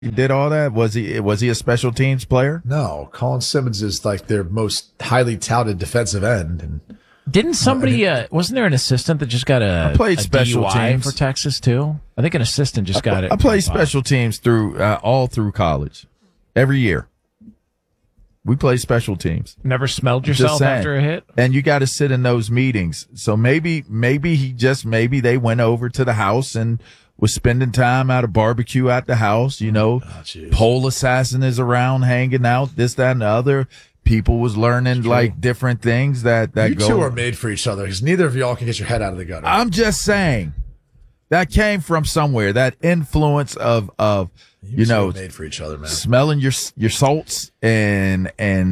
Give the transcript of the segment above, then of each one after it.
He did all that. Was he a special teams player? No, Colin Simmons is like their most highly touted defensive end. And didn't somebody? Wasn't there an assistant that just got a special DUI teams for Texas too? I think an assistant just got it. I played special teams through all through college, every year. We play special teams. Never smelled yourself after a hit? And you got to sit in those meetings. So maybe they went over to the house and was spending time at a barbecue at the house, Pole assassin is around hanging out, this, that, and the other. People was learning like different things that you two are made for each other because neither of y'all can get your head out of the gutter. I'm just saying that came from somewhere, that influence of you know, made for each other, man. Smelling your salts and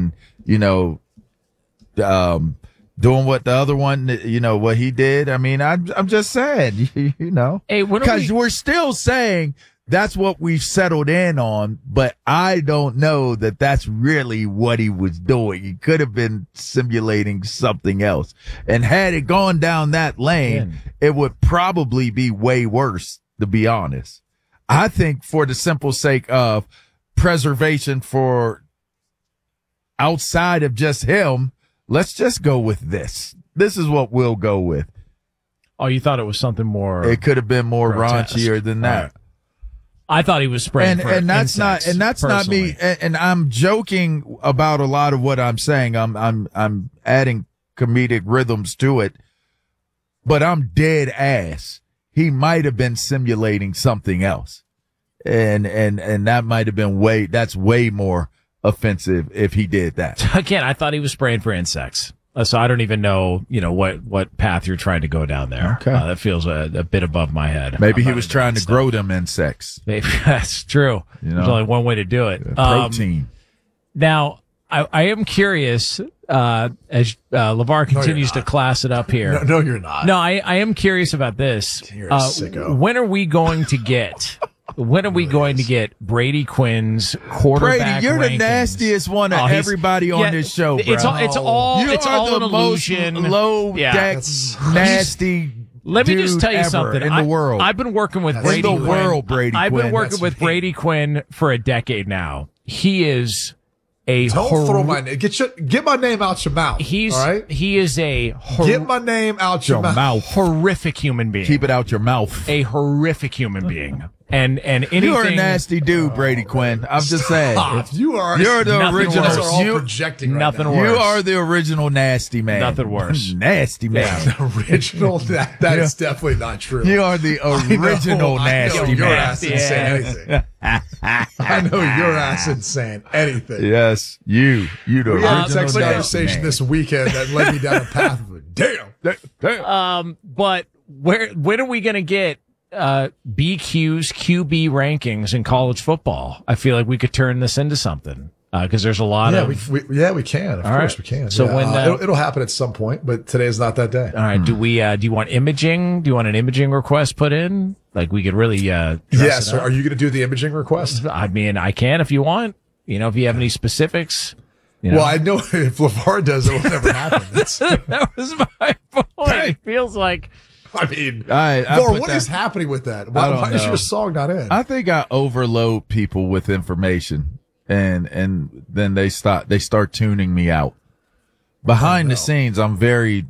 doing what the other one, what he did. I mean, I'm just saying, Hey, because we're still saying that's what we've settled in on, but I don't know that that's really what he was doing. He could have been simulating something else. And had it gone down that lane, it would probably be way worse, to be honest. I think for the simple sake of preservation for outside of just him, let's just go with this. This is what we'll go with. Oh, you thought it was something more? It could have been more raunchier than that. Right. I thought he was spraying and that's not me. And I'm joking about a lot of what I'm saying. I'm adding comedic rhythms to it, but I'm dead ass. He might have been simulating something else. And that might have been that's way more offensive if he did that. Again, I thought he was spraying for insects. So I don't even know, what path you're trying to go down there. Okay. That feels a bit above my head. Maybe he was trying to grow them insects. Maybe that's true. There's only one way to do it. Protein. Now, I am curious, as LeVar continues to class it up here. No, you're not. No, I am curious about this. You're a sicko. When are we going to get Brady Quinn's quarterback Brady, you're rankings? The nastiest one of everybody on this show, bro. It's all an illusion. Low deck, nasty. Let me just tell you something. In the world, I've been working with Brady Quinn. In the world, Brady Quinn. I've been working with Brady Quinn for a decade now. He is Don't throw my name. Get my name out your mouth. All right? He is get my name out your mouth. Horrific human being. Keep it out your mouth. A horrific human being. And anything. You're a nasty dude, Brady Quinn. I'm just saying. You're the original. All projecting right nothing now. worse. You are the original nasty man. Nothing worse. Nasty man. Yeah. The original. That is definitely not true. You are the original nasty man. Your ass ain't saying anything. I know your ass ain't saying anything. Yes, you the we had a original conversation this weekend that led me down a path of damn. But when are we going to get BQ's QB rankings in college football? I feel like we could turn this into something because there's a lot of. We can. Of course, we can. So when it'll happen at some point, but today is not that day. All right. Do you want imaging? Do you want an imaging request put in? Like we could really. Yes. Are you going to do the imaging request? I mean, I can if you want. If you have any specifics. Well, I know if LeVar does, it will never happen. That was my point. It feels like. I mean, what is happening with that? Why is your song not in? I think I overload people with information, and then they start tuning me out. Behind the scenes, I'm very,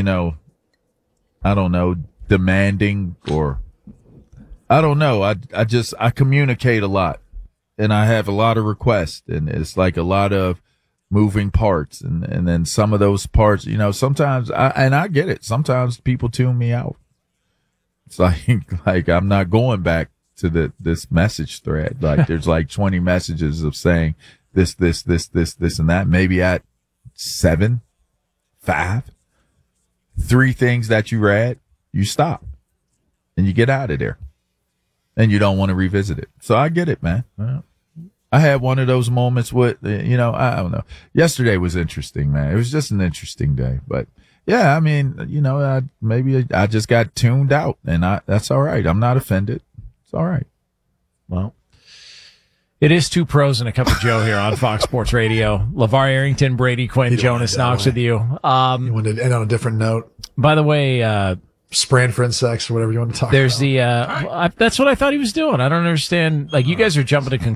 I don't know, demanding, or I don't know. I communicate a lot, and I have a lot of requests, and it's like a lot of moving parts, and then some of those parts, sometimes I get it. Sometimes people tune me out. It's like I'm not going back to this message thread. Like there's like 20 messages of saying this, and that. Maybe at 7, 5, 3 things that you read, you stop and you get out of there, and you don't want to revisit it. So I get it, man. I had one of those moments with, I don't know. Yesterday was interesting, man. It was just an interesting day. But, yeah, I mean, maybe I just got tuned out, and that's all right. I'm not offended. It's all right. Well, it is 2 pros and a cup of Joe here on Fox Sports Radio. LeVar Arrington, Brady Quinn, Jonas Knox with you. You wanted to end on a different note? By the way, spraying for insects or whatever you want to talk There's about. the, that's what I thought he was doing. I don't understand. Like, you guys are jumping to